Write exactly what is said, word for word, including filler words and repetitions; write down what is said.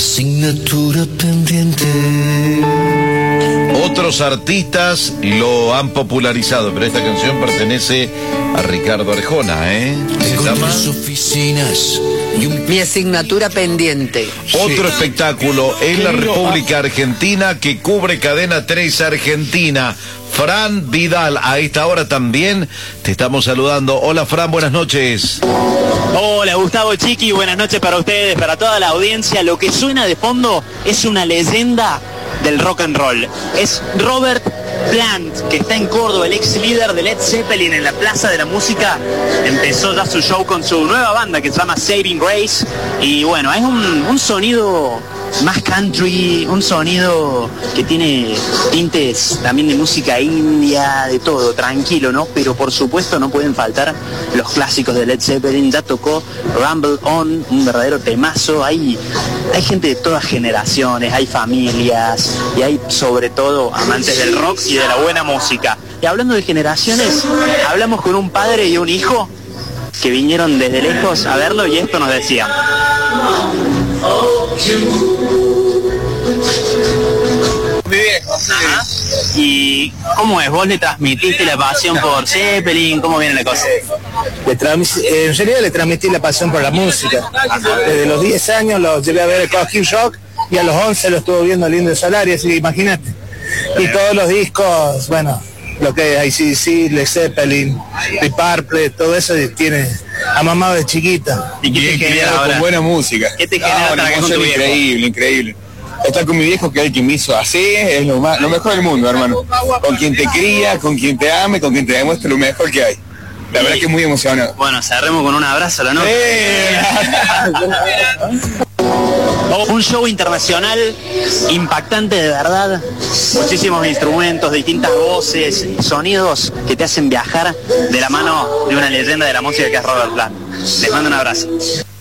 asignatura pendiente. Otros artistas lo han popularizado, pero esta canción pertenece a Ricardo Arjona, ¿eh? Se llama Oficinas y un... Mi asignatura pendiente. Otro espectáculo en la República Argentina que cubre Cadena tres Argentina. Fran Vidal, a esta hora también te estamos saludando. Hola Fran, buenas noches. Hola Gustavo Chiqui, buenas noches para ustedes, para toda la audiencia. Lo que suena de fondo es una leyenda del rock and roll. Es Robert Plant, que está en Córdoba, el ex líder de Led Zeppelin en la Plaza de la Música. Empezó ya su show con su nueva banda que se llama Saving Grace. Y bueno, es un, un sonido más country, un sonido que tiene tintes también de música india, de todo, tranquilo, ¿no? Pero por supuesto no pueden faltar los clásicos de Led Zeppelin. Ya tocó Rumble On, un verdadero temazo. Hay, hay gente de todas generaciones, hay familias y hay sobre todo amantes del rock y de la buena música. Y hablando de generaciones, hablamos con un padre y un hijo que vinieron desde lejos a verlo y esto nos decía. Mi viejo, sí. Ajá. ¿Y cómo es? ¿Vos le transmitiste la pasión por Zeppelin? ¿Cómo viene la cosa? Le trans- en realidad le transmití la pasión por la música. Desde los diez años lo llevé a ver el Cosquín Rock y a los once lo estuvo viendo el Indio Solari, así que imagínate. Y todos los discos, bueno, lo que es I C D C, Led Zeppelin, The Purple, todo eso tiene a mamá de chiquita. ¿Y qué te Bien genera criado ahora? con buena música. ¿Qué te genera Ah, estar una acá con tu emoción viejo? increíble, increíble. Estar con mi viejo, que es el que me hizo así, es lo, más, lo mejor del mundo, hermano. Con quien te cría, con quien te ame, con quien te demuestra lo mejor que hay. La verdad que es muy emocionado. Bueno, cerremos con un abrazo, ¿no? ¡Eh! Un show internacional impactante de verdad, muchísimos instrumentos, distintas voces, sonidos que te hacen viajar de la mano de una leyenda de la música que es Robert Plant. Les mando un abrazo.